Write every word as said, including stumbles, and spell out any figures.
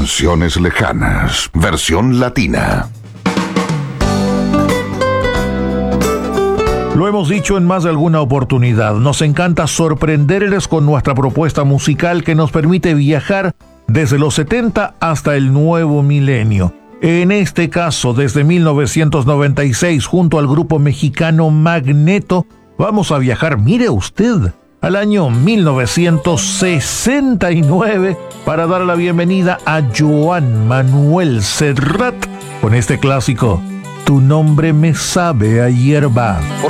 canciones lejanas, versión latina. Lo hemos dicho en más de alguna oportunidad, nos encanta sorprenderles con nuestra propuesta musical que nos permite viajar desde los setenta hasta el nuevo milenio. En este caso, desde mil novecientos noventa y seis, junto al grupo mexicano Magneto, vamos a viajar, mire usted, al año mil novecientos sesenta y nueve para dar la bienvenida a Joan Manuel Serrat con este clásico, Tu nombre me sabe a hierba. Por